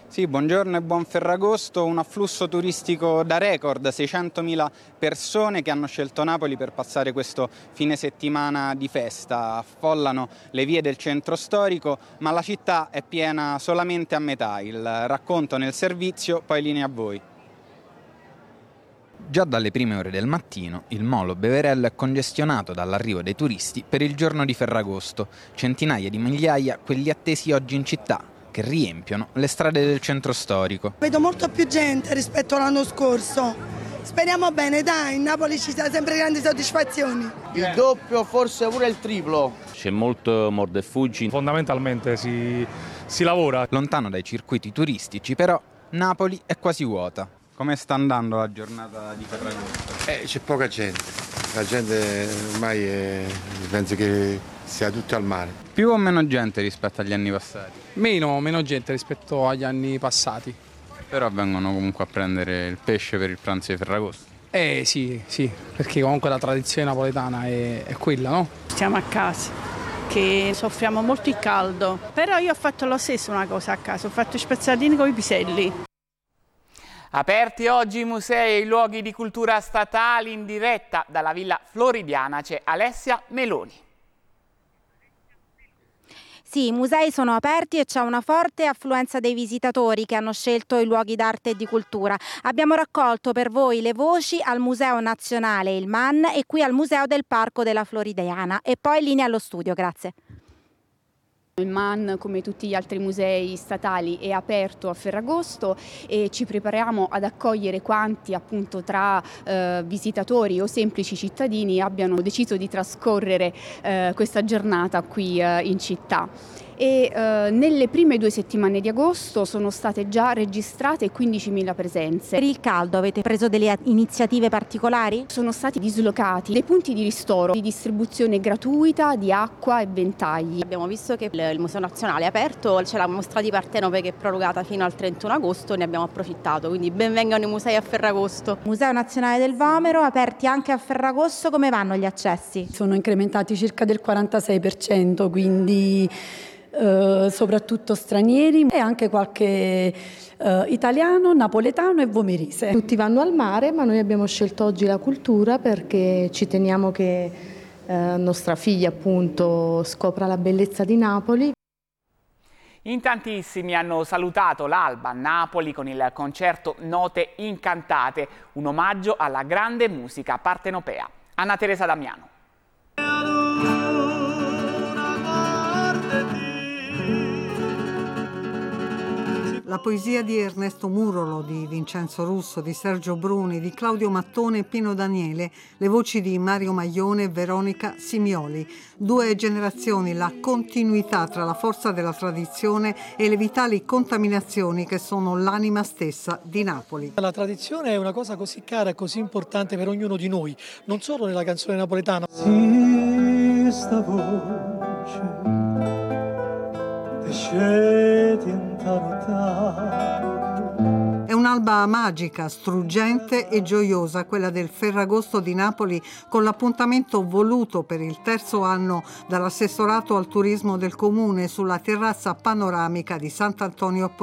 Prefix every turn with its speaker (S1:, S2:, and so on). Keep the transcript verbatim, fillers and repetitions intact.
S1: Sì, buongiorno e buon Ferragosto, un afflusso turistico da record, seicentomila persone che hanno scelto Napoli per passare questo fine settimana di festa, affollano le vie del centro storico, ma la città è piena solamente a metà, il racconto nel servizio, poi linea a voi. Già dalle prime ore del mattino il molo Beverello è congestionato dall'arrivo dei turisti per il giorno di Ferragosto, centinaia di migliaia quelli attesi oggi in città, che riempiono le strade del centro storico.
S2: Vedo molto più gente rispetto all'anno scorso. Speriamo bene, dai, in Napoli ci sono sempre grandi soddisfazioni.
S3: Il doppio, forse pure il triplo.
S4: C'è molto mordo e fuggi.
S5: Fondamentalmente si, si lavora.
S1: Lontano dai circuiti turistici, però, Napoli è quasi vuota. Come sta andando la giornata di Ferragosto?
S6: Eh, c'è poca gente. La gente ormai è, penso che sia tutta al mare.
S1: Più o meno gente rispetto agli anni passati?
S7: Meno, meno gente rispetto agli anni passati.
S1: Però vengono comunque a prendere il pesce per il pranzo di Ferragosto.
S7: Eh sì, sì, perché comunque la tradizione napoletana è, è quella, no?
S8: Stiamo a casa, che soffriamo molto il caldo. Però io ho fatto lo stesso una cosa a casa, ho fatto i spezzatini con i piselli.
S9: Aperti oggi i musei e i luoghi di cultura statali in diretta dalla Villa Floridiana c'è Alessia Meloni.
S10: Sì, i musei sono aperti e c'è una forte affluenza dei visitatori che hanno scelto i luoghi d'arte e di cultura. Abbiamo raccolto per voi le voci al Museo Nazionale Il Man e qui al Museo del Parco della Floridiana. E poi linea allo studio, grazie.
S11: Il Man, come tutti gli altri musei statali, è aperto a Ferragosto e ci prepariamo ad accogliere quanti appunto tra eh, visitatori o semplici cittadini abbiano deciso di trascorrere eh, questa giornata qui eh, in città. E eh, nelle prime due settimane di agosto sono state già registrate quindicimila presenze.
S10: Per il caldo avete preso delle iniziative particolari?
S11: Sono stati dislocati dei punti di ristoro, di distribuzione gratuita di acqua e ventagli.
S12: Abbiamo visto che il Museo Nazionale è aperto, c'è la mostra di Partenope che è prorogata fino al trentuno agosto, ne abbiamo approfittato, quindi benvengano i musei a Ferragosto.
S10: Museo Nazionale del Vomero, aperti anche a Ferragosto, come vanno gli accessi?
S13: Sono incrementati circa del quarantasei per cento, quindi Uh, soprattutto stranieri e anche qualche uh, italiano, napoletano e vomerise.
S14: Tutti vanno al mare, ma noi abbiamo scelto oggi la cultura perché ci teniamo che uh, nostra figlia appunto scopra la bellezza di Napoli.
S9: In tantissimi hanno salutato l'alba a Napoli con il concerto Note Incantate, un omaggio alla grande musica partenopea. Anna Teresa Damiano.
S15: La poesia di Ernesto Murolo, di Vincenzo Russo, di Sergio Bruni, di Claudio Mattone e Pino Daniele, le voci di Mario Maglione e Veronica Simioli. Due generazioni, la continuità tra la forza della tradizione e le vitali contaminazioni che sono l'anima stessa di Napoli.
S16: La tradizione è una cosa così cara e così importante per ognuno di noi, non solo nella canzone napoletana.
S17: Sì, sta voce
S15: È un'alba magica, struggente e gioiosa, quella del Ferragosto di Napoli, con l'appuntamento voluto per il terzo anno dall'assessorato al turismo del comune sulla terrazza panoramica di Sant'Antonio a